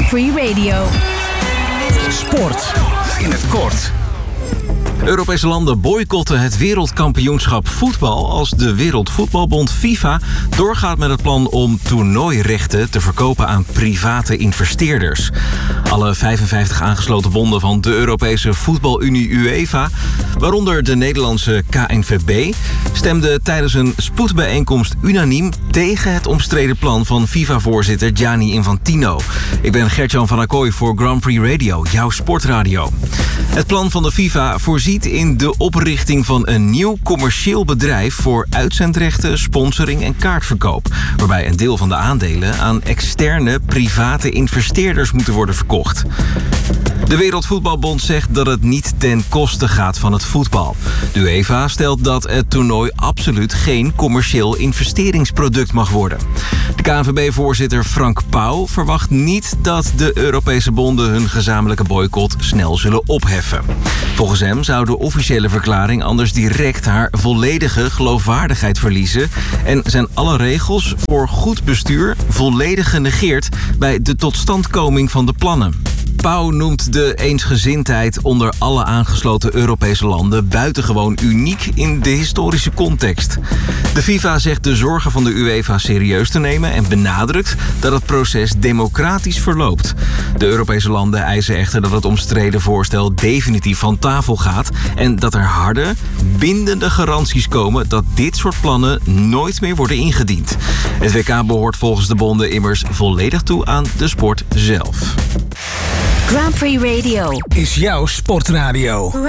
Grand Prix Radio. Sport in het kort. Europese landen boycotten het wereldkampioenschap voetbal als de Wereldvoetbalbond FIFA doorgaat met het plan om toernooirechten te verkopen aan private investeerders. Alle 55 aangesloten bonden van de Europese voetbalunie UEFA, waaronder de Nederlandse KNVB, stemden tijdens een spoedbijeenkomst unaniem tegen het omstreden plan van FIFA-voorzitter Gianni Infantino. Ik ben Gert-Jan van Acquoy voor Grand Prix Radio, jouw sportradio. Het plan van de FIFA voorziet in de oprichting van een nieuw commercieel bedrijf voor uitzendrechten, sponsoring en kaartverkoop, waarbij een deel van de aandelen aan externe private investeerders moeten worden verkocht. De Wereldvoetbalbond zegt dat het niet ten koste gaat van het voetbal. De UEFA stelt dat het toernooi absoluut geen commercieel investeringsproduct mag worden. De KNVB-voorzitter Frank Pauw verwacht niet dat de Europese bonden hun gezamenlijke boycott snel zullen opheffen. Volgens hem zou de officiële verklaring anders direct haar volledige geloofwaardigheid verliezen en zijn alle regels voor goed bestuur volledig genegeerd bij de totstandkoming van de plannen. Pauw noemt de eensgezindheid onder alle aangesloten Europese landen buitengewoon uniek in de historische context. De FIFA zegt de zorgen van de UEFA serieus te nemen en benadrukt dat het proces democratisch verloopt. De Europese landen eisen echter dat het omstreden voorstel definitief van tafel gaat en dat er harde, bindende garanties komen dat dit soort plannen nooit meer worden ingediend. Het WK behoort volgens de bonden immers volledig toe aan de sport zelf. Grand Prix Radio Is jouw sportradio.